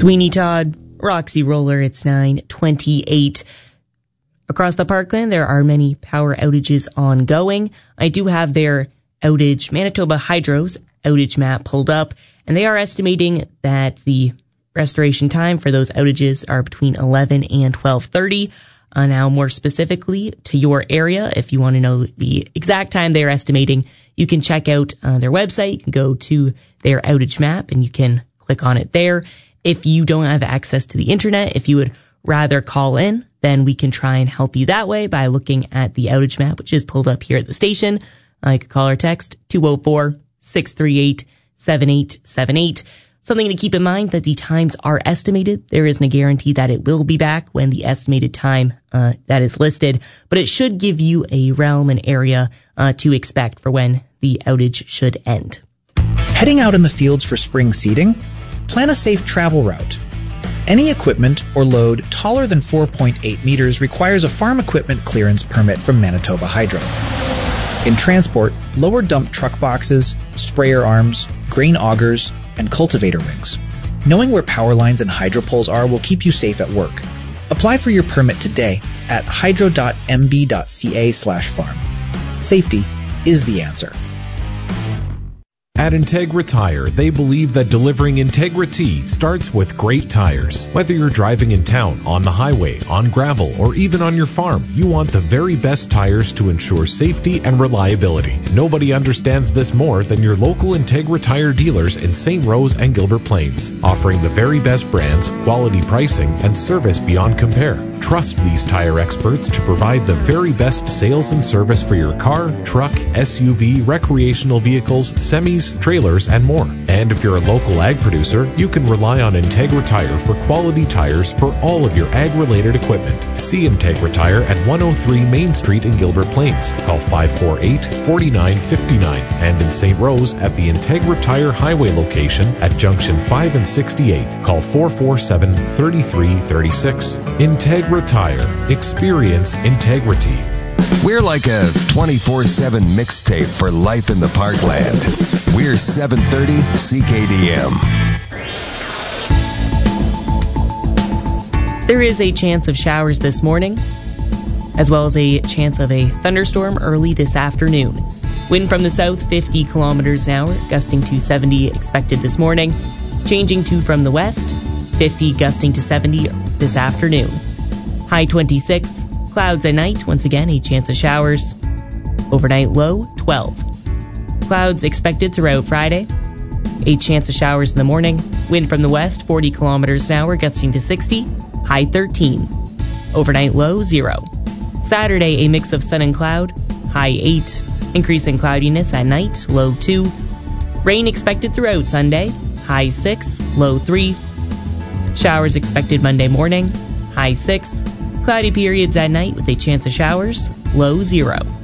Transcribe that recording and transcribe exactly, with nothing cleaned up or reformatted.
Sweeney Todd, Roxy Roller, it's nine twenty-eight. Across the Parkland, there are many power outages ongoing. I do have their outage, Manitoba Hydro's outage map pulled up, and they are estimating that the restoration time for those outages are between eleven and twelve thirty. Uh, now, more specifically to your area, if you want to know the exact time they're estimating, you can check out uh, their website. You can go to their outage map and you can click on it there. If you don't have access to the internet, if you would rather call in, then we can try and help you that way by looking at the outage map, which is pulled up here at the station. Uh, you can call or text two oh four, six three eight, seven eight seven eight. Something to keep in mind that the times are estimated. There isn't a guarantee that it will be back when the estimated time uh, that is listed, but it should give you a realm and area uh, to expect for when the outage should end. Heading out in the fields for spring seeding? Plan a safe travel route. Any equipment or load taller than four point eight meters requires a farm equipment clearance permit from Manitoba Hydro. In transport, lower dump truck boxes, sprayer arms, grain augers, and cultivator rings. Knowing where power lines and hydro poles are will keep you safe at work. Apply for your permit today at hydro dot m b dot c a slash farm. Safety is the answer. At Integra Tire, they believe that delivering integrity starts with great tires. Whether you're driving in town, on the highway, on gravel, or even on your farm, you want the very best tires to ensure safety and reliability. Nobody understands this more than your local Integra Tire dealers in Saint Rose and Gilbert Plains, offering the very best brands, quality pricing, and service beyond compare. Trust these tire experts to provide the very best sales and service for your car, truck, S U V, recreational vehicles, semis, trailers, and more. And if you're a local ag producer, you can rely on Integra Tire for quality tires for all of your ag-related equipment. See Integra Tire at one oh three Main Street in Gilbert Plains. Call five four eight, four nine five nine. And in Saint Rose at the Integra Tire Highway location at Junction five and sixty-eight. Call four four seven, three three three six. Integra Tire. Experience integrity. We're like a twenty-four seven mixtape for life in the Parkland. We're seven thirty C K D M. There is a chance of showers this morning, as well as a chance of a thunderstorm early this afternoon. Wind from the south, fifty kilometers an hour, gusting to seventy expected this morning. Changing to from the west, fifty gusting to seventy this afternoon. High twenty-six. Clouds at night, once again, a chance of showers. Overnight low, twelve. Clouds expected throughout Friday. A chance of showers in the morning. Wind from the west, forty kilometers an hour, gusting to sixty. High thirteen. Overnight low, zero. Saturday, a mix of sun and cloud. High eight. Increase in cloudiness at night, low two. Rain expected throughout Sunday. High six, low three. Showers expected Monday morning. High six. Cloudy periods at night with a chance of showers, low zero.